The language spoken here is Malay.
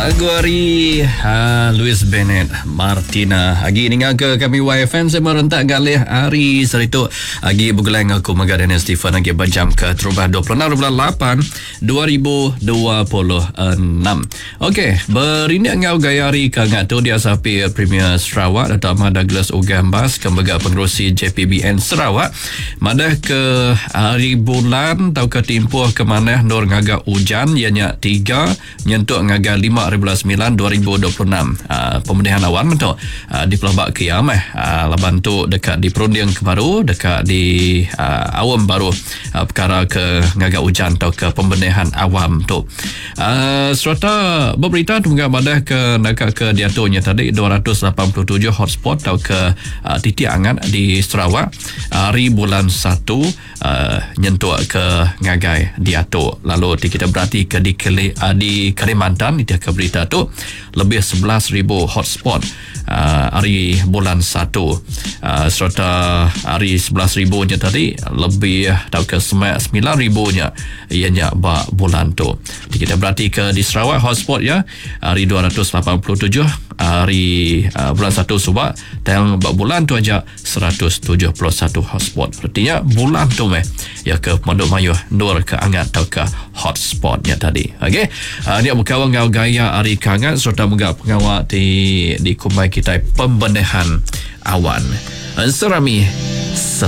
Lagu hari Louis Bennett Martina. Agi dengan ke kami YFM saya merentak galih hari seritu. Agi bergelang aku Magad dan Stephen agi berjam ke terubah 26.8 2026. Okey, berindak ngau gaya hari kangat tu dia sapi Premier Sarawak Dato' Ahmad Douglas Ugambas kembaga pengerusi JPBN Sarawak. Madah ke hari bulan tau ke timpuh ke mana nur ngaga hujan ianya 3 nyentuk ngaga 5.9 2026. Pemilihan awan betul di Pelabak Kiam laban tu dekat di Perunding Kebaru dekat di awam baru perkara ke ngaga hujan atau ke pembenahan awam tu. Serta berberita tunggu badah ke dekat ke diaturnya tadi 287 hotspot atau ke titik angat di Sarawak hari bulan 1 nyentuk ke ngagai diatur. Lalu kita berarti ke di Kalimantan dia ke berita tu lebih 11,000 hotspot hari bulan 1 serta hari 11,000 nya tadi lebih atau ke 9,000 nya ianya bulan tu. Kita berarti ke di Sarawak hotspot ya hari 287 hari bulan 1 Subak dan bulan tu aja 171 hotspot. Artinya bulan tu ya ke Pondok Mayu nur ke angat atau ke hotspotnya tadi. Okey, dia berkawan dengan gaya hari kangat serta menggap pengawal di kumai kita pembenahan awan. Serami